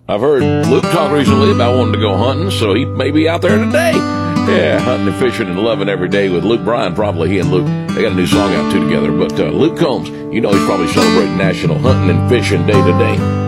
I've heard Luke talk recently about wanting to go hunting, so he may be out there today. Yeah, hunting and fishing and loving every day with Luke Bryan. Probably he and Luke, they got a new song out too together. But Luke Combs, you know he's probably celebrating National Hunting and Fishing Day today.